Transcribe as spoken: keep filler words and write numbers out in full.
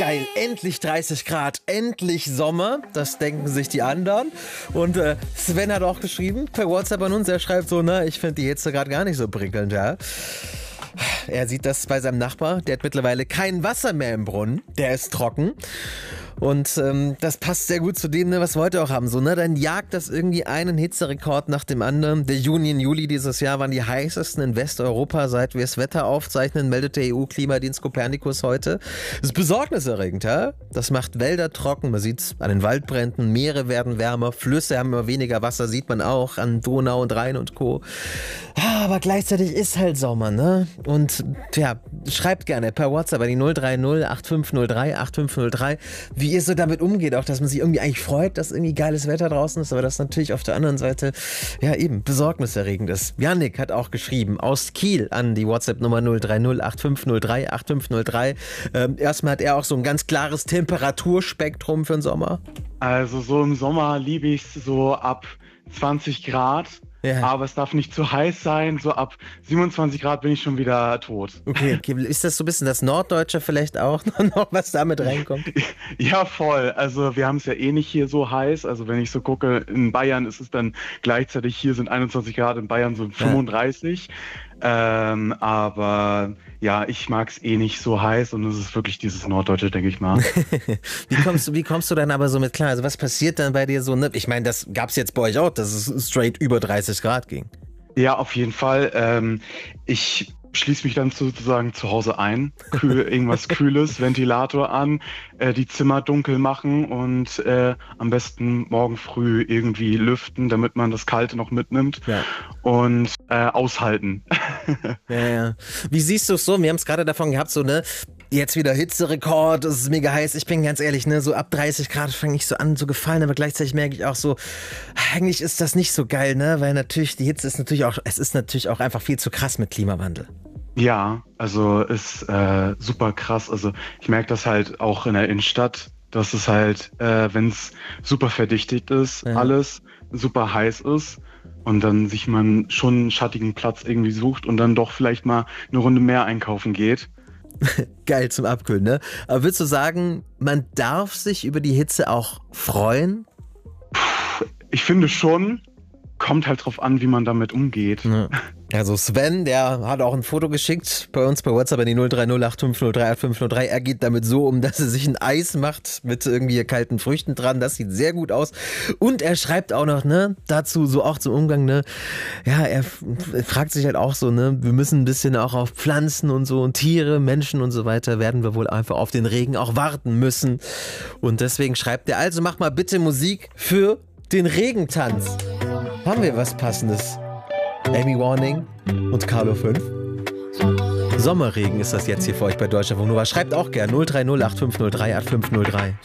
Geil, endlich dreißig Grad, endlich Sommer, das denken sich die anderen. Und äh, Sven hat auch geschrieben per WhatsApp an uns, er schreibt so, ne, ich finde die Hitze gerade gar nicht so prickelnd, ja. Er sieht das bei seinem Nachbar, der hat mittlerweile kein Wasser mehr im Brunnen, der ist trocken. Und ähm, das passt sehr gut zu dem, ne, was wir heute auch haben. So, ne, dann jagt das irgendwie einen Hitzerekord nach dem anderen. Der Juni und Juli dieses Jahr waren die heißesten in Westeuropa, seit wir das Wetter aufzeichnen, meldet der E U-Klimadienst Copernicus heute. Das ist besorgniserregend, ja? Das macht Wälder trocken, man sieht es an den Waldbränden, Meere werden wärmer, Flüsse haben immer weniger Wasser, sieht man auch an Donau und Rhein und Co. Ja, aber gleichzeitig ist halt Sommer, ne? Und ja, schreibt gerne per WhatsApp an die null drei null acht fünf null drei acht fünf null drei, wie ihr so damit umgeht, auch dass man sich irgendwie eigentlich freut, dass irgendwie geiles Wetter draußen ist, aber das natürlich auf der anderen Seite ja eben besorgniserregend ist. Janik hat auch geschrieben aus Kiel an die WhatsApp-Nummer null drei null acht fünf null drei acht fünf null drei. Ähm, erstmal hat er auch so ein ganz klares Temperaturspektrum für den Sommer. Also so im Sommer liebe ich es so ab zwanzig Grad. Ja. Aber es darf nicht zu heiß sein, so ab siebenundzwanzig Grad bin ich schon wieder tot. Okay, okay. Ist das so ein bisschen das Norddeutsche vielleicht auch noch, was da mit reinkommt? Ja, voll. Also wir haben es ja eh nicht hier so heiß. Also wenn ich so gucke, in Bayern ist es dann gleichzeitig, hier sind einundzwanzig Grad, in Bayern so fünfunddreißig. Ja. Ähm, aber ja, ich mag es eh nicht so heiß und es ist wirklich dieses Norddeutsche, denke ich mal. wie, kommst du, wie kommst du dann aber so mit klar? Also was passiert dann bei dir so? Ne? Ich meine, das gab es jetzt bei euch auch, dass es straight über dreißig Grad ging. Ja, auf jeden Fall. Ähm, ich schließe mich dann sozusagen zu Hause ein, kühl, irgendwas Kühles, Ventilator an, äh, die Zimmer dunkel machen und äh, am besten morgen früh irgendwie lüften, damit man das Kalte noch mitnimmt ja. und äh, aushalten. ja, ja. Wie siehst du es so? Wir haben es gerade davon gehabt, so ne, jetzt wieder Hitzerekord, es ist mega heiß. Ich bin ganz ehrlich, ne, so ab dreißig Grad fange ich so an zu gefallen, aber gleichzeitig merke ich auch so, eigentlich ist das nicht so geil, ne, weil natürlich die Hitze ist natürlich auch, es ist natürlich auch einfach viel zu krass mit Klimawandel. Ja, also ist äh, super krass. Also ich merke das halt auch in der Innenstadt, dass es halt, äh, wenn es super verdichtet ist, ja. alles super heiß ist und dann sich man schon einen schattigen Platz irgendwie sucht und dann doch vielleicht mal eine Runde mehr einkaufen geht. Geil zum Abkühlen, ne? Aber würdest du sagen, man darf sich über die Hitze auch freuen? Ich finde schon, kommt halt drauf an, wie man damit umgeht. Ja. Also Sven, der hat auch ein Foto geschickt bei uns bei WhatsApp an die null drei null acht fünf null drei acht fünf null drei. Er geht damit so um, dass er sich ein Eis macht mit irgendwie kalten Früchten dran. Das sieht sehr gut aus. Und er schreibt auch noch, ne, dazu so auch zum Umgang, ne, ja, er fragt sich halt auch so, ne, wir müssen ein bisschen auch auf Pflanzen und so und Tiere, Menschen und so weiter, werden wir wohl einfach auf den Regen auch warten müssen. Und deswegen schreibt er, also mach mal bitte Musik für den Regentanz. Haben wir was Passendes? Amy Warning und Carlo fünf. Sommerregen ist das jetzt hier für euch bei Deutschlandfunk Nova. Schreibt auch gern null drei null acht fünf null drei acht fünf null drei.